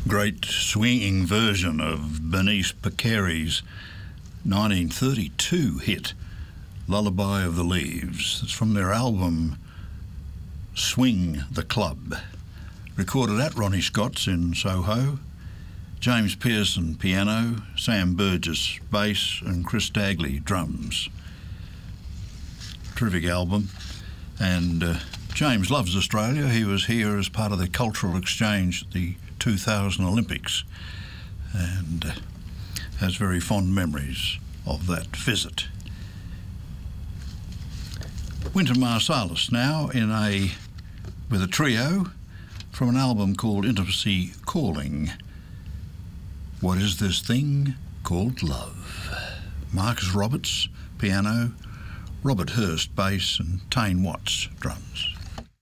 great swinging version of Bernice Picari's 1932 hit, Lullaby of the Leaves. It's from their album Swing the Club, recorded at Ronnie Scott's in Soho. James Pearson piano, Sam Burgess bass and Chris Dagley drums. Terrific album. And James loves Australia. He was here as part of the cultural exchange at the 2000 Olympics and has very fond memories of that visit. Wynton Marsalis now with a trio from an album called Intimacy Calling. What is this thing called love? Marcus Roberts, piano, Robert Hurst, bass, and Tane Watts, drums.